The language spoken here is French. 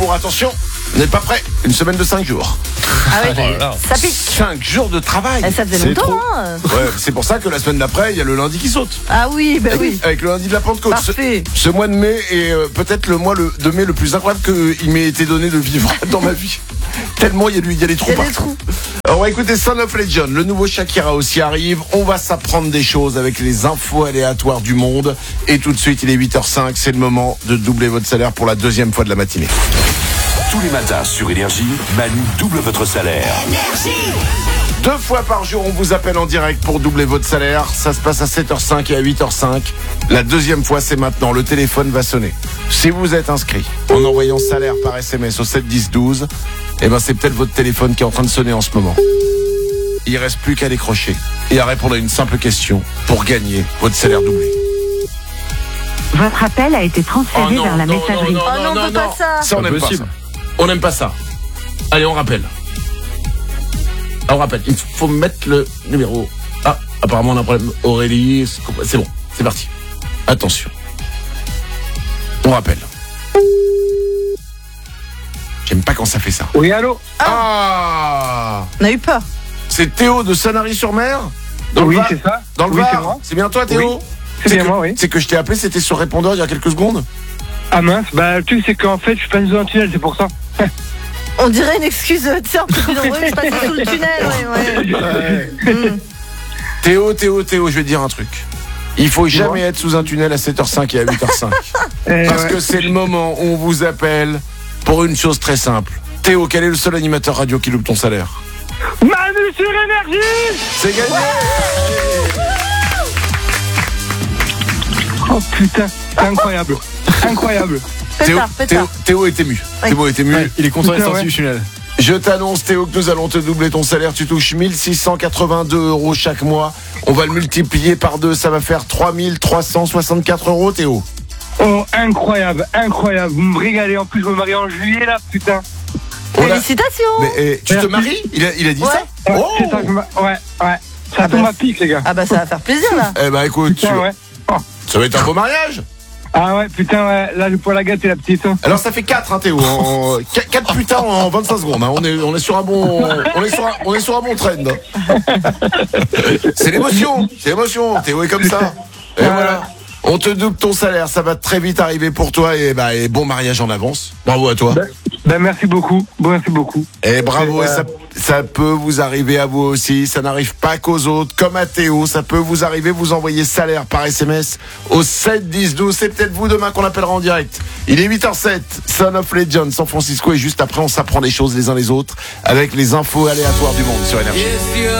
Attention, vous n'êtes pas prêts. Une semaine de 5 jours. Ah oui, ça pique. 5 jours de travail. Ça faisait C'est longtemps, trop. hein. Ouais, c'est pour ça que la semaine d'après, il y a le lundi qui saute. Ah oui, ben oui. Avec le lundi de la Pentecôte. Parfait. Ce mois de mai est peut-être le mois de mai le plus incroyable qu'il m'ait été donné de vivre dans ma vie. Tellement il y a des trous partout. Alors, on va écouter Son of Legend. Le nouveau Shakira aussi arrive. On va s'apprendre des choses avec les infos aléatoires du monde. Et tout de suite, il est 8h05. C'est le moment de doubler votre salaire pour la deuxième fois de la matinée. Tous les matins sur Énergie, Manu double votre salaire. Énergie. 2 fois par jour, on vous appelle en direct pour doubler votre salaire. Ça se passe à 7h05 et à 8h05. La deuxième fois, c'est maintenant. Le téléphone va sonner. Si vous êtes inscrit en envoyant salaire par SMS au 7 10 12, eh ben c'est peut-être votre téléphone qui est en train de sonner en ce moment. Il reste plus qu'à décrocher et à répondre à une simple question pour gagner votre salaire doublé. Votre appel a été transféré vers la messagerie. Oh non, on veut pas ça. Ça, on n'aime pas ça. On n'aime pas ça. Allez, on rappelle. On rappelle. Il faut mettre le numéro. Ah, apparemment, on a un problème. Aurélie, c'est bon. C'est parti. Attention. On rappelle. J'aime pas quand ça fait ça. Oui, allô? Ah, On a eu peur. c'est Théo de Sanary-sur-Mer. Oui, c'est ça. Dans le Oui, c'est Var. moi. C'est bien toi, Théo? Oui, c'est bien moi, oui. C'est que je t'ai appelé, c'était sur répondeur il y a quelques secondes. Ah mince, bah le truc c'est qu'en fait je suis pas dans un tunnel, c'est pour ça. On dirait une excuse, tu sais, un peu plus nombreux, je passais sous le tunnel, ouais. Théo, je vais te dire un truc. Il faut jamais être sous un tunnel à 7h05 et à 8h05. Parce que c'est le moment où on vous appelle pour une chose très simple. Théo, quel est le seul animateur radio qui loupe ton salaire? Manu sur Énergie. C'est gagné. Oh putain, c'est incroyable. Incroyable. Pétard. Théo est ému. Oui. Théo est ému. Il est content d'être sorti du tunnel. Je t'annonce, Théo, que nous allons te doubler ton salaire. Tu touches 1682 € chaque mois. On va le multiplier par 2. Ça va faire 3364 €, Théo. Oh, incroyable, incroyable. Vous me régalez. En plus, je me marie en juillet là, putain. Félicitations. Mais tu te maries? Il a dit ça? Ouais, Oh. c'est ça, ouais. Ça tombe à pic, les gars. Ah bah ça va faire plaisir là. Eh ben écoute, Putain, ouais. Oh. ça va être un beau mariage. Ah ouais, putain, ouais. Là, je peux la gâter, la petite. Hein. Alors ça fait 4, hein, Théo. 4 putains en 25 secondes. Hein. On est sur un bon, on est sur un bon trend. C'est l'émotion. Théo est comme ça. Et voilà. On te double ton salaire. Ça va très vite arriver pour toi et bon mariage en avance. Bravo à toi. Ben merci beaucoup. Merci beaucoup. Et bravo. Et ça peut vous arriver à vous aussi. Ça n'arrive pas qu'aux autres. Comme à Théo, ça peut vous arriver. Vous envoyez salaire par SMS au 7 10 12. C'est peut-être vous demain qu'on appellera en direct. Il est 8h07. Son of Legend, San Francisco. Et juste après, on s'apprend des choses les uns les autres avec les infos aléatoires du monde sur Énergie.